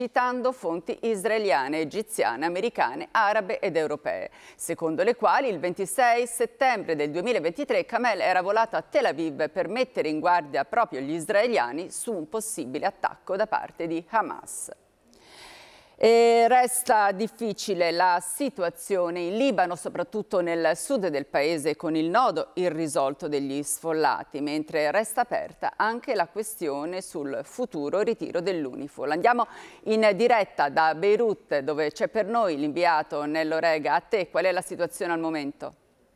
citando fonti israeliane, egiziane, americane, arabe ed europee, secondo le quali il 26 settembre del 2023 Kamel era volato a Tel Aviv per mettere in guardia proprio gli israeliani su un possibile attacco da parte di Hamas. E resta difficile la situazione in Libano, soprattutto nel sud del paese, con il nodo irrisolto degli sfollati, mentre resta aperta anche la questione sul futuro ritiro dell'UNIFIL. Andiamo in diretta da Beirut, dove c'è per noi l'inviato Nello Rega. A te, qual è la situazione al momento?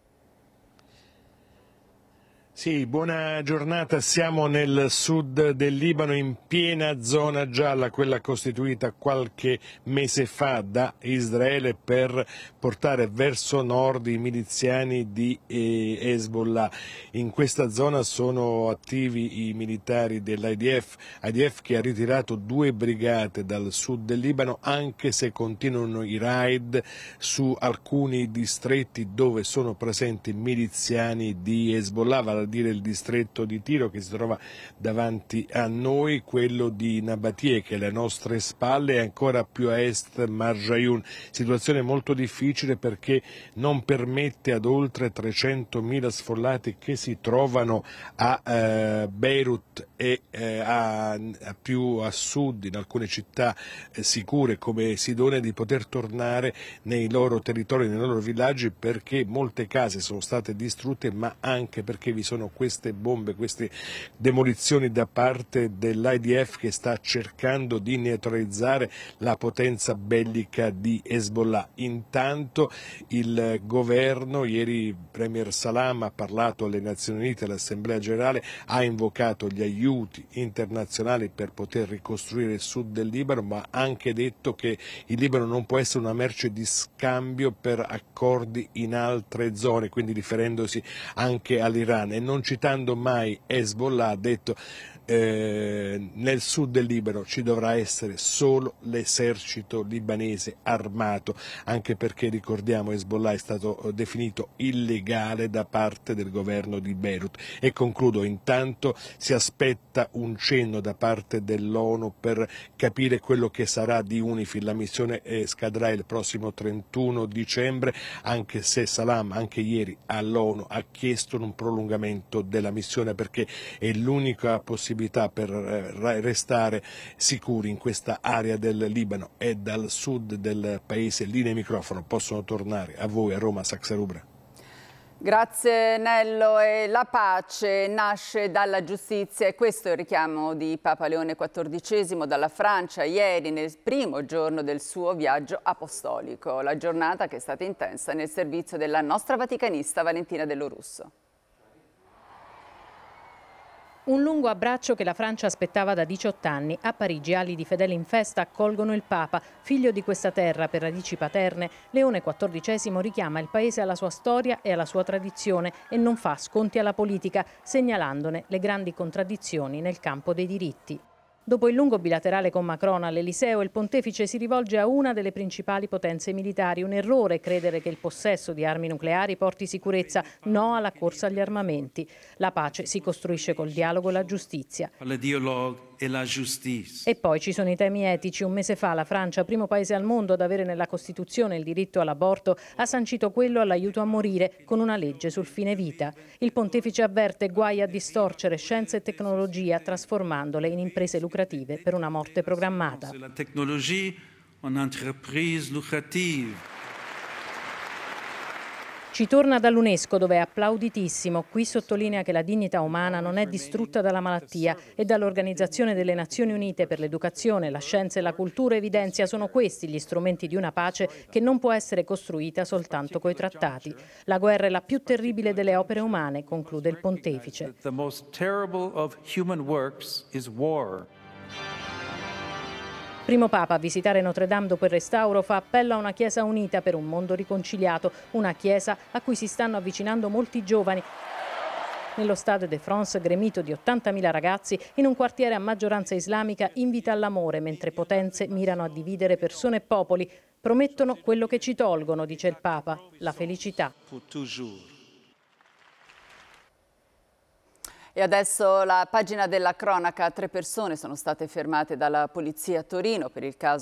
Sì, buona giornata. Siamo nel sud del Libano, in piena zona gialla, quella costituita qualche mese fa da Israele per portare verso nord i miliziani di Hezbollah. In questa zona sono attivi i militari dell'IDF che ha ritirato 2 brigate dal sud del Libano, anche se continuano i raid su alcuni distretti dove sono presenti miliziani di Hezbollah, vale a dire il distretto di Tiro che si trova davanti a noi, quello di Nabatie che è alle nostre spalle e ancora più a est Marjayoun. Situazione molto difficile perché non permette ad oltre 300.000 sfollati che si trovano a Beirut e più a sud in alcune città sicure come Sidone di poter tornare nei loro territori, nei loro villaggi, perché molte case sono state distrutte, ma anche perché vi sono queste bombe, queste demolizioni da parte dell'IDF che sta cercando di neutralizzare la potenza bellica di Hezbollah. Intanto il governo, ieri il Premier Salam ha parlato alle Nazioni Unite, all'Assemblea Generale, ha invocato gli aiuti internazionali per poter ricostruire il sud del Libano, ma ha anche detto che il Libano non può essere una merce di scambio per accordi in altre zone, quindi riferendosi anche all'Iran, e non citando mai Hezbollah ha detto nel sud del Libano ci dovrà essere solo l'esercito libanese armato, anche perché ricordiamo Hezbollah è stato definito illegale da parte del governo di Beirut. E concludo, intanto si aspetta un cenno da parte dell'ONU per capire quello che sarà di UNIFIL. La missione scadrà il prossimo 31 dicembre, anche se Salam anche ieri all'ONU ha chiesto un prolungamento della missione perché è l'unica possibilità per restare sicuri in questa area del Libano. E dal sud del paese linea e microfono possono tornare a voi a Roma, Saxa-Rubra. Grazie Nello. E la pace nasce dalla giustizia, e questo è il richiamo di Papa Leone XIV dalla Francia ieri nel primo giorno del suo viaggio apostolico. La giornata che è stata intensa nel servizio della nostra vaticanista Valentina Dello Russo. Un lungo abbraccio che la Francia aspettava da 18 anni. A Parigi ali di fedeli in festa accolgono il Papa. Figlio di questa terra per radici paterne, Leone XIV richiama il paese alla sua storia e alla sua tradizione e non fa sconti alla politica, segnalandone le grandi contraddizioni nel campo dei diritti. Dopo il lungo bilaterale con Macron all'Eliseo, il pontefice si rivolge a una delle principali potenze militari. Un errore credere che il possesso di armi nucleari porti sicurezza, no alla corsa agli armamenti. La pace si costruisce col dialogo e la giustizia. E poi ci sono i temi etici. Un mese fa la Francia, primo paese al mondo ad avere nella Costituzione il diritto all'aborto, ha sancito quello all'aiuto a morire con una legge sul fine vita. Il pontefice avverte: guai a distorcere scienza e tecnologia trasformandole in imprese lucrative per una morte programmata. La tecnologia è un'entreprise lucrativa. Ci torna dall'UNESCO, dove è applauditissimo. Qui sottolinea che la dignità umana non è distrutta dalla malattia, e dall'Organizzazione delle Nazioni Unite per l'educazione, la scienza e la cultura evidenzia: sono questi gli strumenti di una pace che non può essere costruita soltanto coi trattati. La guerra è la più terribile delle opere umane, conclude il pontefice. Primo Papa a visitare Notre Dame dopo il restauro fa appello a una Chiesa unita per un mondo riconciliato, una Chiesa a cui si stanno avvicinando molti giovani. Nello Stade de France, gremito di 80.000 ragazzi, in un quartiere a maggioranza islamica, invita all'amore, mentre potenze mirano a dividere persone e popoli. Promettono quello che ci tolgono, dice il Papa, la felicità. E adesso la pagina della cronaca. 3 persone sono state fermate dalla polizia a Torino per il caso